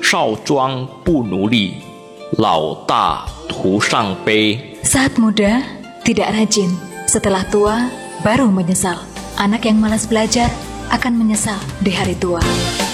少壮不努力，老大徒伤悲。 Saat muda, tidak rajin. Setelah tua, baru menyesal. Anak yang malas belajar akan menyesal di hari tua.